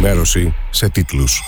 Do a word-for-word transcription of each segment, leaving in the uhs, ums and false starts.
Ενημέρωση σε τίτλους.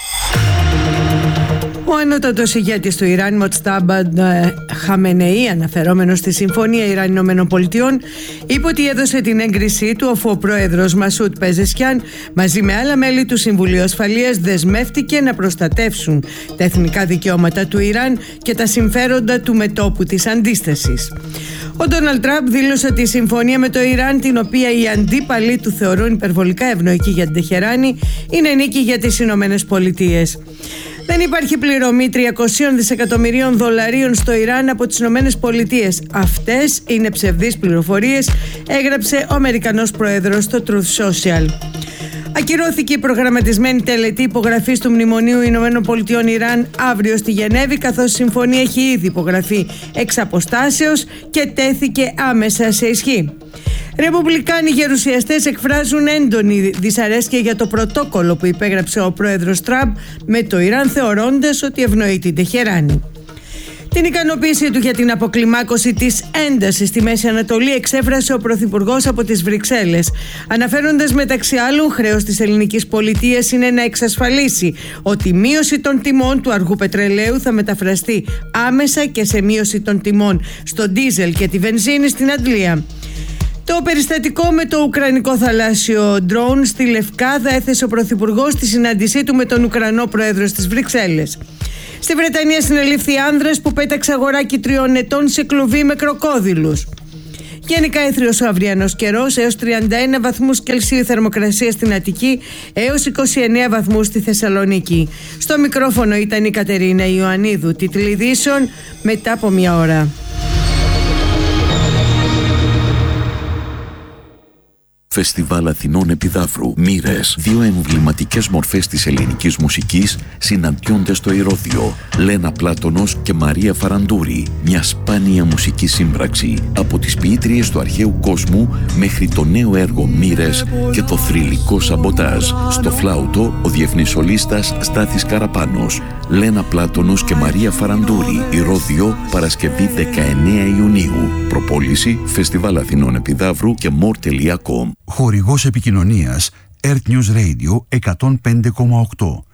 Ο ανώτατος ηγέτης του Ιράν, Μοτστάμπα Χαμενεή, αναφερόμενος στη Συμφωνία Ιράν-Ηνωμένων Πολιτειών, είπε ότι έδωσε την έγκρισή του αφού ο πρόεδρος Μασούτ Πεζεσκιάν μαζί με άλλα μέλη του Συμβουλίου Ασφαλείας δεσμεύτηκε να προστατεύσουν τα εθνικά δικαιώματα του Ιράν και τα συμφέροντα του μετώπου της αντίστασης. Ο Ντόναλντ Τραμπ δήλωσε ότι η συμφωνία με το Ιράν, την οποία οι αντίπαλοι του θεωρούν υπερβολικά ευνοϊκή για την Τεχεράνη, είναι νίκη για τις Ηνωμένες Πολιτείες. Δεν υπάρχει πληρωμή τριακόσια δισεκατομμυρίων δολαρίων στο Ιράν από τις Ηνωμένες Πολιτείες. Αυτές είναι ψευδείς πληροφορίες, έγραψε ο Αμερικανός Πρόεδρος στο Truth Social. Ακυρώθηκε η προγραμματισμένη τελετή υπογραφής του Μνημονίου Ηνωμένων Πολιτειών Ιράν αύριο στη Γενέβη, καθώς η συμφωνία έχει ήδη υπογραφεί εξ αποστάσεως και τέθηκε άμεσα σε ισχύ. Ρεπουμπλικάνοι γερουσιαστές εκφράζουν έντονη δυσαρέσκεια για το πρωτόκολλο που υπέγραψε ο πρόεδρος Τραμπ με το Ιράν, θεωρώντας ότι ευνοεί την Τεχεράνη. Την ικανοποίησή του για την αποκλιμάκωση της έντασης στη Μέση Ανατολή εξέφρασε ο Πρωθυπουργός από τις Βρυξέλλες, αναφέροντας μεταξύ άλλων χρέος της ελληνικής πολιτείας είναι να εξασφαλίσει ότι η μείωση των τιμών του αργού πετρελαίου θα μεταφραστεί άμεσα και σε μείωση των τιμών στο ντίζελ και τη βενζίνη στην Αγγλία. Το περιστατικό με το ουκρανικό θαλάσσιο ντρόουν στη Λευκάδα έθεσε ο Πρωθυπουργός στη συνάντησή του με τον Ουκρανό Πρόεδρο στις Βρυξέλλες. Στη Βρετανία συνελήφθη άνδρας που πέταξε αγοράκι τριών ετών σε κλουβί με κροκόδιλους. Γενικά έθριος ο αυριανός καιρός, έως τριάντα ένα βαθμούς Κελσίου θερμοκρασία στην Αττική, έως είκοσι εννέα βαθμούς στη Θεσσαλονίκη. Στο μικρόφωνο ήταν η Κατερίνα Ιωαννίδου. Τίτλοι ειδήσεων μετά από μια ώρα. Φεστιβάλ Αθηνών Επιδαύρου. Μοίρες. Δύο εμβληματικές μορφές της ελληνικής μουσικής συναντιόνται στο Ηρώδειο. Λένα Πλάτωνος και Μαρία Φαραντούρη. Μια σπάνια μουσική σύμπραξη. Από τις ποιήτριες του αρχαίου κόσμου μέχρι το νέο έργο Μοίρες και το θρυλικό Σαμποτάζ. Στο φλάουτο ο διεθνής σολίστας Στάθης Καραπάνος. Λένα Πλάτωνος και Μαρία Φαραντούρη. Ηρώδειο, Παρασκευή δεκαεννέα Ιουνίου. Προπόληση Φεστιβάλ Αθηνών Επιδαύρου και more τελεία com. Χορηγός επικοινωνίας Earth News Radio εκατόν πέντε κόμμα οκτώ.